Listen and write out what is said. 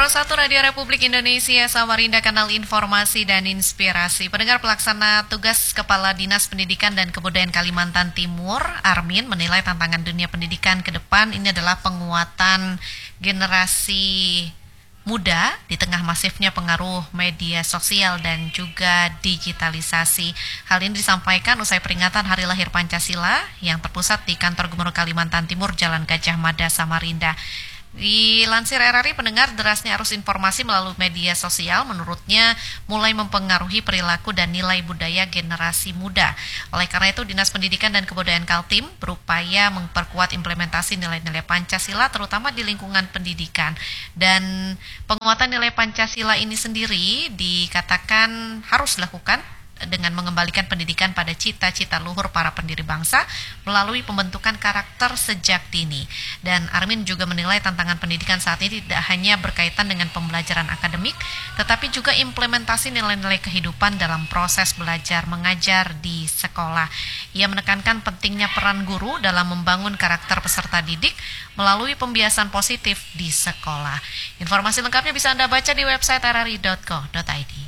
101 Radio Republik Indonesia, Samarinda, kanal informasi dan inspirasi. Pendengar, pelaksana tugas Kepala Dinas Pendidikan dan Kebudayaan Kalimantan Timur, Armin, menilai tantangan dunia pendidikan ke depan ini adalah penguatan generasi muda di tengah masifnya pengaruh media sosial dan juga digitalisasi. Hal ini disampaikan usai peringatan Hari Lahir Pancasila yang terpusat di Kantor Gubernur Kalimantan Timur, Jalan Gajah Mada, Samarinda. Dilansir RRI, pendengar, derasnya arus informasi melalui media sosial menurutnya mulai mempengaruhi perilaku dan nilai budaya generasi muda. Oleh karena itu, Dinas Pendidikan dan Kebudayaan Kaltim berupaya memperkuat implementasi nilai-nilai Pancasila terutama di lingkungan pendidikan. Dan penguatan nilai Pancasila ini sendiri dikatakan harus dilakukan dengan mengembalikan pendidikan pada cita-cita luhur para pendiri bangsa melalui pembentukan karakter sejak dini. Dan Armin juga menilai tantangan pendidikan saat ini tidak hanya berkaitan dengan pembelajaran akademik, tetapi juga implementasi nilai-nilai kehidupan dalam proses belajar mengajar di sekolah. Ia menekankan pentingnya peran guru dalam membangun karakter peserta didik melalui pembiasan positif di sekolah. Informasi lengkapnya bisa Anda baca di website rri.co.id.